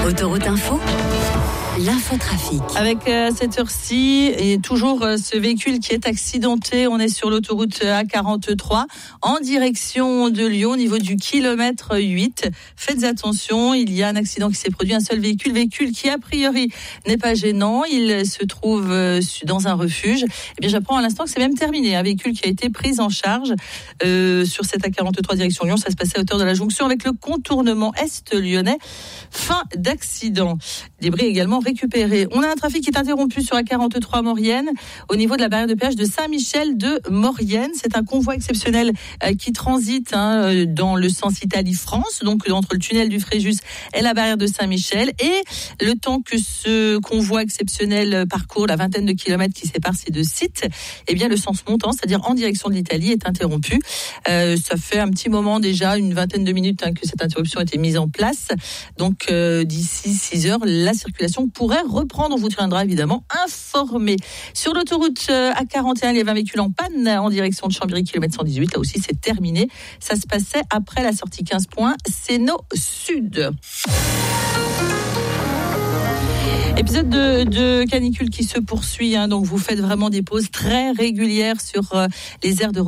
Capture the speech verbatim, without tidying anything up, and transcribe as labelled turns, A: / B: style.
A: Autoroute Info, l'infotrafic.
B: Avec euh, cette heure-ci et toujours euh, ce véhicule qui est accidenté, on est sur l'autoroute A quarante-trois en direction de Lyon au niveau du kilomètre huit. Faites attention, il y a un accident qui s'est produit, un seul véhicule, véhicule qui a priori n'est pas gênant, il se trouve euh, dans un refuge. Eh bien j'apprends à l'instant que c'est même terminé, un véhicule qui a été pris en charge euh, sur cette A quarante-trois direction Lyon, ça se passait à hauteur de la jonction avec le contournement est lyonnais. Fin d'accident. Débris également récupérés. On a un trafic qui est interrompu sur A quarante-trois Maurienne au niveau de la barrière de péage de Saint-Michel de Maurienne. C'est un convoi exceptionnel euh, qui transite hein, dans le sens Italie-France, donc entre le tunnel du Fréjus et la barrière de Saint-Michel. Et le temps que ce convoi exceptionnel parcourt la vingtaine de kilomètres qui séparent ces deux sites, eh bien le sens montant, c'est-à-dire en direction de l'Italie, est interrompu. Euh, ça fait un petit moment déjà, une vingtaine de minutes hein, que cette interruption a été mise en place. Donc euh, d'ici six heures, la circulation pourrait reprendre. On vous tiendra évidemment informé. Sur l'autoroute euh, A quarante et un, il y avait un véhicule en panne en direction de Chambéry, kilomètre cent dix-huit. Là aussi, c'est terminé. Ça se passait après la sortie quinze points, Sénaux Sud. Épisode de, de canicule qui se poursuit, hein, donc vous faites vraiment des pauses très régulières sur euh, les aires de